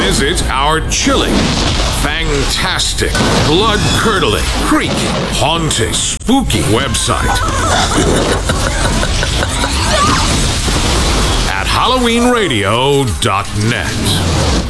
Visit our chilling, fantastic, blood-curdling, creepy, haunting, spooky website at HalloweenRadio.net.